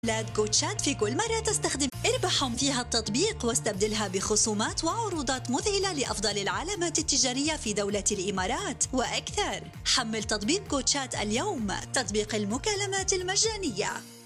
حملات جوتشات في كل مرة تستخدم اربحهم فيها التطبيق واستبدلها بخصومات وعروضات مذهلة لأفضل العلامات التجارية في دولة الإمارات وأكثر. حمل تطبيق جوتشات اليوم، تطبيق المكالمات المجانية.